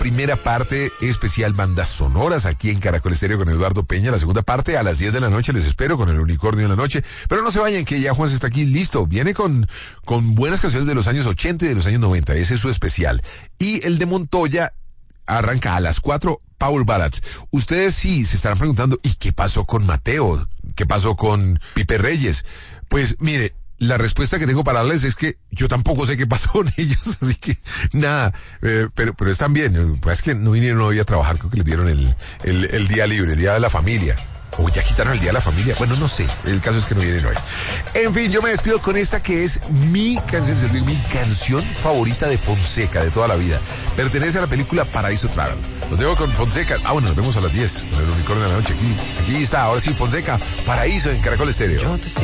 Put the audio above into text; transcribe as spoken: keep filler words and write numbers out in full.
primera parte especial bandas sonoras aquí en Caracol Estéreo con Eduardo Peña. La segunda parte a las diez de la noche les espero con el Unicornio en la noche. Pero no se vayan, que ya Juan está aquí listo. Viene con, con buenas canciones de los años ochenta y de los años noventa. Ese es su especial. Y el de Montoya arranca a las cuatro, Power Ballads. Ustedes sí se estarán preguntando, ¿y qué pasó con Mateo? ¿Qué pasó con Pipe Reyes? Pues mire, la respuesta que tengo para darles es que yo tampoco sé qué pasó con ellos, así que nada, eh, pero pero están bien. Pues es que no vinieron hoy a trabajar, creo que les dieron el, el, el día libre, el día de la familia. O ya quitaron el día de la familia, bueno, no sé, el caso es que no vienen hoy. En fin, yo me despido con esta que es mi canción, mi canción favorita de Fonseca de toda la vida. Pertenece a la película Paraíso Travel. Los dejo con Fonseca. Ah, bueno, nos vemos a las diez con el Unicornio de la noche. Aquí, aquí está, ahora sí, Fonseca, Paraíso en Caracol Estéreo.